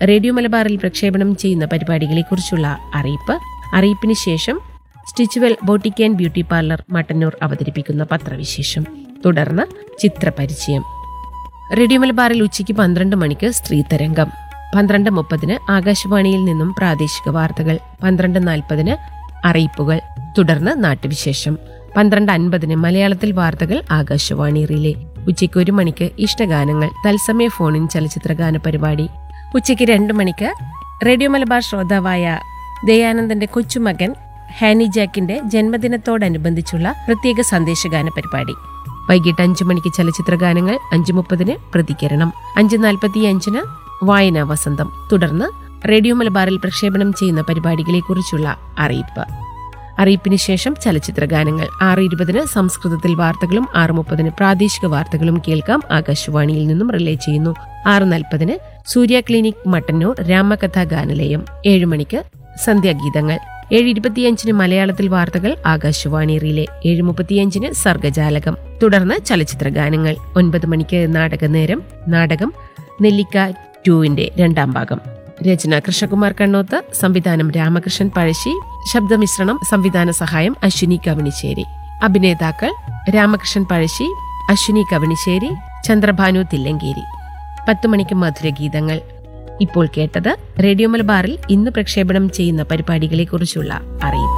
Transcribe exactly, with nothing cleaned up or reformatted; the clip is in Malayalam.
റേഡിയോ മലബാറിൽ പ്രക്ഷേപണം ചെയ്യുന്ന പരിപാടികളെക്കുറിച്ചുള്ള അറിയിപ്പ്. അറിയിപ്പിന് ശേഷം Stitchwell boutique and beauty parlour Mattannur അവതരിപ്പിക്കുന്ന പത്രവിശേഷം. തുടർന്ന് ചിത്രപരിചയം. റേഡിയോ മലബാറിൽ ഉച്ചയ്ക്ക് പന്ത്രണ്ട് മണിക്ക് സ്ത്രീതരംഗം. പന്ത്രണ്ട് മുപ്പതിന് ആകാശവാണിയിൽ നിന്നും പ്രാദേശിക വാർത്തകൾ. പന്ത്രണ്ട് നാൽപ്പതിന് അറിയിപ്പുകൾ. തുടർന്ന് നാട്ടുവിശേഷം. പന്ത്രണ്ട് അൻപതിന് മലയാളത്തിൽ വാർത്തകൾ ആകാശവാണി റിലേ. ഉച്ചയ്ക്ക് ഒരു മണിക്ക് ഇഷ്ടഗാനങ്ങൾ തത്സമയ ഫോണിൻ ചലച്ചിത്രഗാന പരിപാടി. ഉച്ചയ്ക്ക് രണ്ട് മണിക്ക് റേഡിയോ മലബാർ ശ്രോതാവായ ദയാനന്ദന്റെ കൊച്ചുമകൻ ഹാനി ജാക്കിന്റെ ജന്മദിനത്തോടനുബന്ധിച്ചുള്ള പ്രത്യേക സന്ദേശഗാന പരിപാടി. വൈകിട്ട് അഞ്ചു മണിക്ക് ചലച്ചിത്രഗാനങ്ങൾ. അഞ്ചു മുപ്പതിന് പ്രതികരണം. അഞ്ച് നാൽപ്പത്തി അഞ്ചിന് വായനാ വസന്തം. തുടർന്ന് റേഡിയോ മലബാറിൽ പ്രക്ഷേപണം ചെയ്യുന്ന പരിപാടികളെക്കുറിച്ചുള്ള അറിയിപ്പ്. അറിയിപ്പിന് ശേഷം ചലച്ചിത്രഗാനങ്ങൾ. ആറ് ഇരുപതിന് സംസ്കൃതത്തിൽ വാർത്തകളും ആറ് മുപ്പതിന് പ്രാദേശിക വാർത്തകളും കേൾക്കാം. ആകാശവാണിയിൽ നിന്നും റിലേ ചെയ്യുന്നു. ആറ് നാൽപ്പതിന് സൂര്യ ക്ലിനിക് മട്ടന്നൂർ രാമകഥാ ഗാനലയം. ഏഴു മണിക്ക് സന്ധ്യാഗീതങ്ങൾ. ഏഴ് ഇരുപത്തിയഞ്ചിന് മലയാളത്തിൽ വാർത്തകൾ ആകാശവാണി റിലേ. ഏഴ് മുപ്പത്തിയഞ്ചിന് സർഗജാലകം. തുടർന്ന് ചലച്ചിത്രഗാനങ്ങൾ. ഒൻപത് മണിക്ക് നാടകനേരം. നാടകം നെല്ലിക്ക ടൂവിന്റെ രണ്ടാം ഭാഗം. രചന കൃഷ്ണകുമാർ കണ്ണോത്ത്. സംവിധാനം രാമകൃഷ്ണൻ പഴശ്ശി. ശബ്ദമിശ്രണം സംവിധാന സഹായം അശ്വിനി കവണിശ്ശേരി. അഭിനേതാക്കൾ രാമകൃഷ്ണൻ പഴശ്ശി, അശ്വിനി കവണിശ്ശേരി, ചന്ദ്രഭാനു തില്ലങ്കേരി. പത്തു മണിക്ക് മധുരഗീതങ്ങൾ. ഇപ്പോൾ കേട്ടത് റേഡിയോ മലബാറിൽ ഇന്ന് പ്രക്ഷേപണം ചെയ്യുന്ന പരിപാടികളെക്കുറിച്ചുള്ള അറിയിപ്പ്.